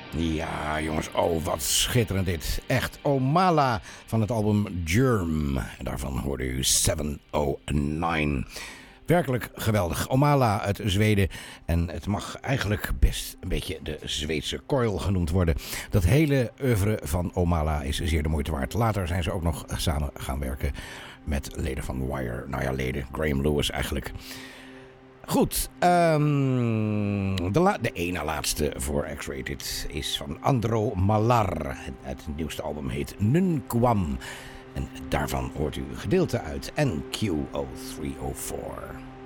Ja, jongens, oh, wat schitterend dit. Echt Omala van het album Germ. En daarvan hoorde u 709. Werkelijk geweldig. Omala uit Zweden. En het mag eigenlijk best een beetje de Zweedse Coil genoemd worden. Dat hele oeuvre van Omala is zeer de moeite waard. Later zijn ze ook nog samen gaan werken met leden van Wire. Nou ja, leden. Graham Lewis eigenlijk. Goed, de ene laatste voor X-Rated is van Andro Malar. Het nieuwste album heet Nunquam. En daarvan hoort u een gedeelte uit NQ0304.